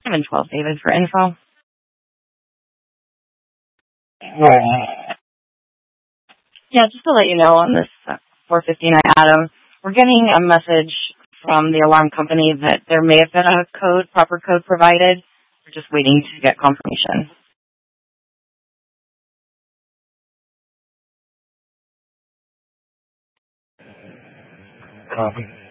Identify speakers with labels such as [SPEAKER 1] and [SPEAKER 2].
[SPEAKER 1] 712 David for info. Yeah, just to let you know on this 459 Adam, we're getting a message from the alarm company that there may have been a proper code provided. We're just waiting to get confirmation.
[SPEAKER 2] Copy.